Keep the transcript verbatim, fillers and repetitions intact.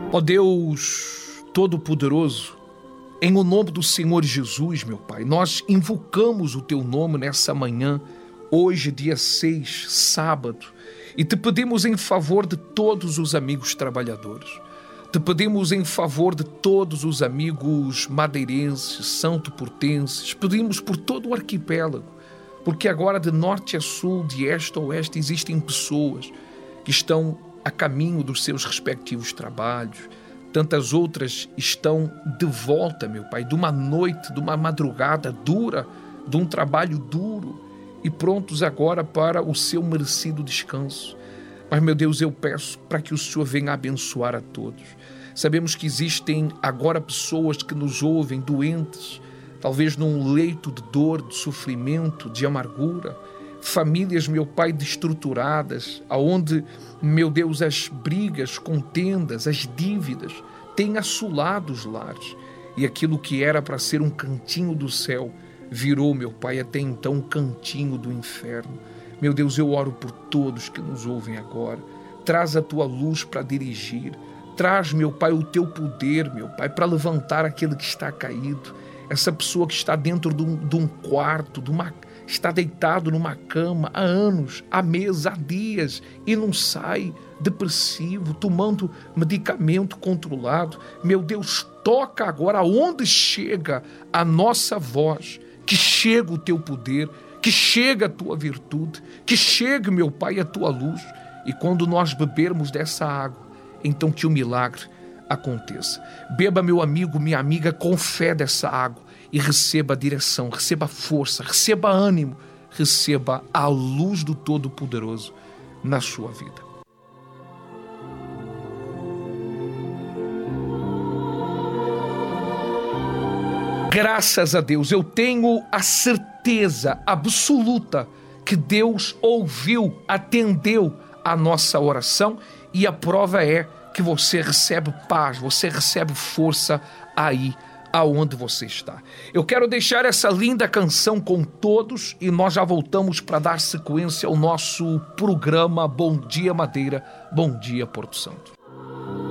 Ó Deus Todo-Poderoso, em o nome do Senhor Jesus, meu Pai, nós invocamos o Teu nome nessa manhã, hoje, dia seis, sábado, e Te pedimos em favor de todos os amigos trabalhadores. Te pedimos em favor de todos os amigos madeirenses, santo-portenses, pedimos por todo o arquipélago, porque agora de norte a sul, de este a oeste, existem pessoas que estão a caminho dos seus respectivos trabalhos. Tantas outras estão de volta, meu Pai, de uma noite, de uma madrugada dura, de um trabalho duro e prontos agora para o seu merecido descanso. Mas, meu Deus, eu peço para que o Senhor venha abençoar a todos. Sabemos que existem agora pessoas que nos ouvem doentes, talvez num leito de dor, de sofrimento, de amargura. Famílias, meu Pai, destruturadas, aonde, meu Deus, as brigas, contendas, as dívidas têm assolado os lares. E aquilo que era para ser um cantinho do céu virou, meu Pai, até então um cantinho do inferno. Meu Deus, eu oro por todos que nos ouvem agora. Traz a Tua luz para dirigir. Traz, meu Pai, o Teu poder, meu Pai, para levantar aquele que está caído. Essa pessoa que está dentro de um, de um quarto, de uma, está deitado numa cama há anos, há meses, há dias, e não sai, depressivo, tomando medicamento controlado. Meu Deus, toca agora aonde chega a nossa voz, que chega o Teu poder, que chega a Tua virtude, que chegue, meu Pai, a Tua luz. E quando nós bebermos dessa água, então que o milagre aconteça. Beba, meu amigo, minha amiga, com fé dessa água e receba a direção, receba força, receba ânimo, receba a luz do Todo-Poderoso na sua vida. Graças a Deus, eu tenho a certeza absoluta que Deus ouviu, atendeu a nossa oração, e a prova é que você recebe paz, você recebe força aí aonde você está. Eu quero deixar essa linda canção com todos e nós já voltamos para dar sequência ao nosso programa Bom Dia Madeira, Bom Dia Porto Santo.